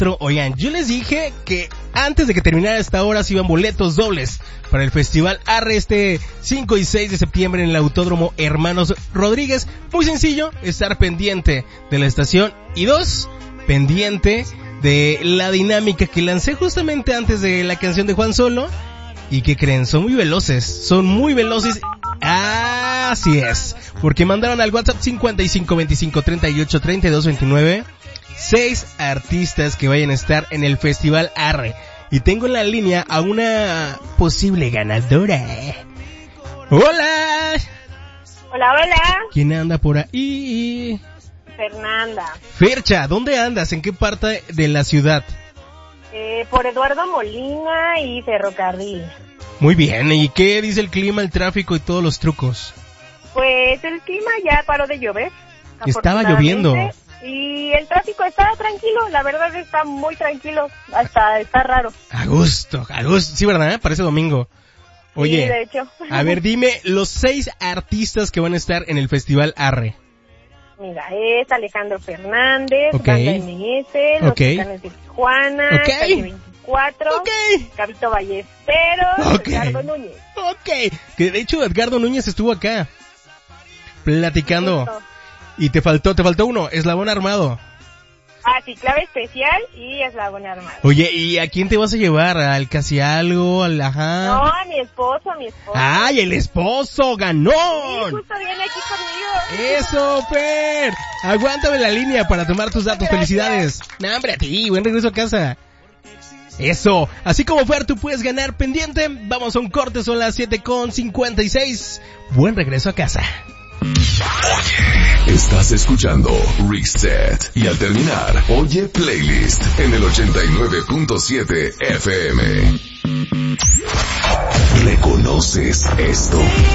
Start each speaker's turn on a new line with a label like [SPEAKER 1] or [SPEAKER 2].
[SPEAKER 1] Teatro. Oigan, yo les dije que antes de que terminara esta hora se iban boletos dobles para el Festival Arre este 5 y 6 de septiembre en el Autódromo Hermanos Rodríguez. Muy sencillo, estar pendiente de la estación y 2, pendiente de la dinámica que lancé justamente antes de la canción de Juan Solo. ¿Y qué creen? Son muy veloces. Así es, porque mandaron al WhatsApp 55 25 38 32 29 6 artistas que vayan a estar en el Festival Arre. Y tengo en la línea a una posible ganadora. ¡Hola!
[SPEAKER 2] Hola.
[SPEAKER 1] ¿Quién anda por ahí?
[SPEAKER 2] Fernanda.
[SPEAKER 1] Fercha, ¿dónde andas? ¿En qué parte de la ciudad?
[SPEAKER 2] Por Eduardo Molina y Ferrocarril.
[SPEAKER 1] Muy bien, ¿y qué dice el clima, el tráfico y todos los trucos?
[SPEAKER 2] Pues el clima ya paró de llover.
[SPEAKER 1] Estaba lloviendo.
[SPEAKER 2] Y el tráfico está tranquilo, la verdad está muy tranquilo, hasta está raro.
[SPEAKER 1] A gusto, sí, ¿verdad? Parece domingo. Oye,
[SPEAKER 2] sí, de hecho.
[SPEAKER 1] A ver, dime los 6 artistas que van a estar en el Festival Arre.
[SPEAKER 2] Mira, es Alejandro Fernández,
[SPEAKER 1] Okay.
[SPEAKER 2] Banda MS, Los Tucanes de Tijuana, Calle 24, Gabito Ballesteros, Edgardo Núñez.
[SPEAKER 1] Que de hecho Edgardo Núñez estuvo acá, platicando.
[SPEAKER 2] Justo.
[SPEAKER 1] Y te faltó uno, Eslabón Armado.
[SPEAKER 2] Sí, Clave Especial y Eslabón Armado.
[SPEAKER 1] Oye, ¿y a quién te vas a llevar? ¿Al Casi Algo? ¿Al Ajá?
[SPEAKER 2] No, a mi esposo.
[SPEAKER 1] ¡Ay, el esposo! ¡Ganó!
[SPEAKER 2] Sí, justo viene aquí conmigo.
[SPEAKER 1] ¡Eso, Fer! Aguántame la línea para tomar tus datos. Gracias. Felicidades. ¡No, hombre, a ti! Buen regreso a casa. Eso. Así como Fer, tú puedes ganar pendiente. Vamos a un corte, son las 7:56. Buen regreso a casa.
[SPEAKER 3] Oye, estás escuchando Reset y al terminar, Oye Playlist en el 89.7 FM. ¿Reconoces esto?